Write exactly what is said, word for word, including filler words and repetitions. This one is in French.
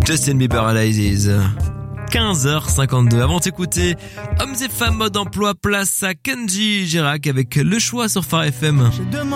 Justin Bieber à l'Isis. quinze heures cinquante-deux. Avant d'écouter Hommes et femmes mode emploi, place à Kenji Girac avec Le Choix sur Phare F M.